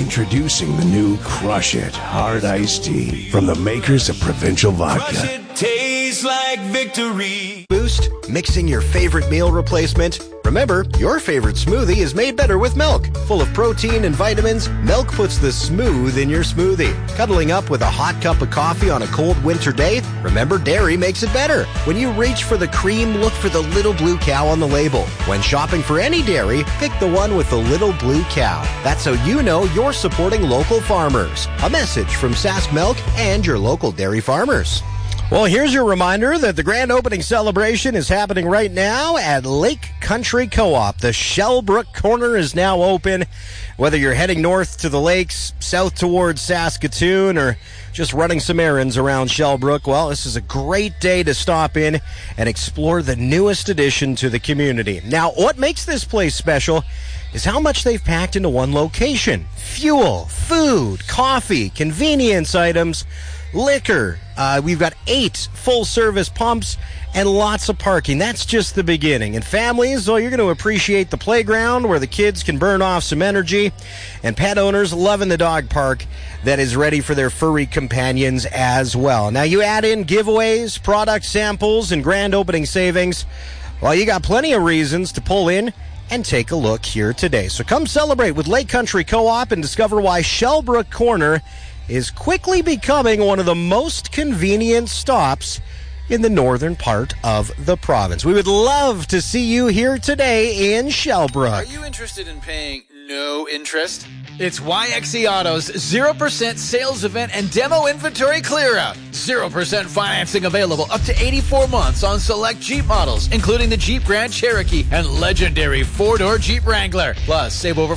Introducing the new Crush It Hard Iced Tea from the makers of Provincial Vodka. Crush it, tastes like victory. Boost, mixing your favorite meal replacement. Remember, your favorite smoothie is made better with milk. Full of protein and vitamins, milk puts the smooth in your smoothie. Cuddling up with a hot cup of coffee on a cold winter day? Remember, dairy makes it better. When you reach for the cream, look for the little blue cow on the label. When shopping for any dairy, pick the one with the little blue cow. That's how you know you're supporting local farmers. A message from Sask Milk and your local dairy farmers. Well, here's your reminder that the grand opening celebration is happening right now at Lake Country Co-op. The Shellbrook Corner is now open. Whether you're heading north to the lakes, south towards Saskatoon, or just running some errands around Shellbrook, well, this is a great day to stop in and explore the newest addition to the community. Now, what makes this place special is how much they've packed into one location. Fuel, food, coffee, convenience items, liquor. We've got 8 full-service pumps and lots of parking. That's just the beginning. And families, well, you're going to appreciate the playground where the kids can burn off some energy, and pet owners loving the dog park that is ready for their furry companions as well. Now, you add in giveaways, product samples, and grand opening savings. Well, you got plenty of reasons to pull in and take a look here today. So come celebrate with Lake Country Co-op and discover why Shellbrook Corner is quickly becoming one of the most convenient stops in the northern part of the province. We would love to see you here today in Shellbrook. Are you interested in paying no interest? It's YXE Auto's 0% sales event and demo inventory clear-out. 0% financing available up to 84 months on select Jeep models, including the Jeep Grand Cherokee and legendary 4-door Jeep Wrangler. Plus, save over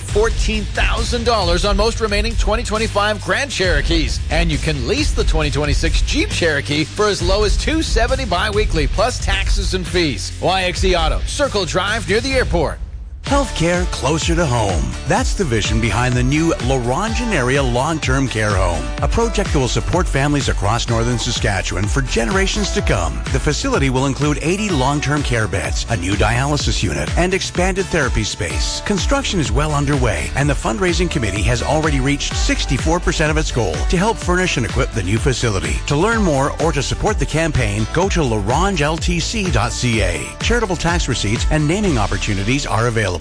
$14,000 on most remaining 2025 Grand Cherokees. And you can lease the 2026 Jeep Cherokee for as low as $270 bi-weekly, plus taxes and fees. YXE Auto, Circle Drive near the airport. Healthcare closer to home. That's the vision behind the new Laurentian Area Long-Term Care Home, a project that will support families across northern Saskatchewan for generations to come. The facility will include 80 long-term care beds, a new dialysis unit, and expanded therapy space. Construction is well underway, and the fundraising committee has already reached 64% of its goal to help furnish and equip the new facility. To learn more or to support the campaign, go to larangeltc.ca. Charitable tax receipts and naming opportunities are available.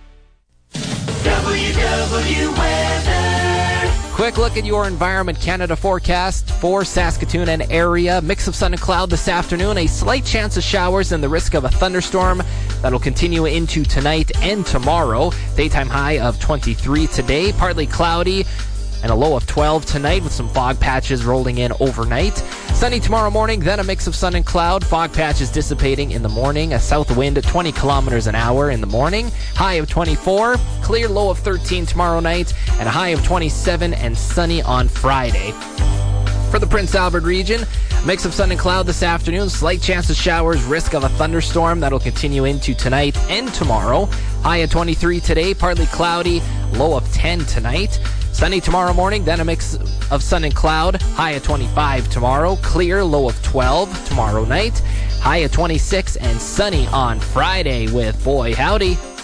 Quick look at your Environment Canada forecast for Saskatoon and area. Mix of sun and cloud this afternoon. A slight chance of showers and the risk of a thunderstorm that'll continue into tonight and tomorrow. Daytime high of 23 today. Partly cloudy and a low of 12 tonight with some fog patches rolling in overnight. Sunny tomorrow morning, then a mix of sun and cloud. Fog patches dissipating in the morning. A south wind at 20 kilometers an hour in the morning. High of 24. Clear low of 13 tomorrow night. And a high of 27 and sunny on Friday. For the Prince Albert region, mix of sun and cloud this afternoon. Slight chance of showers. Risk of a thunderstorm that'll continue into tonight and tomorrow. High of 23 today. Partly cloudy. Low of 10 tonight. Sunny tomorrow morning, then a mix of sun and cloud. High of 25 tomorrow. Clear, low of 12 tomorrow night. High of 26 and sunny on Friday with Boy Howdy.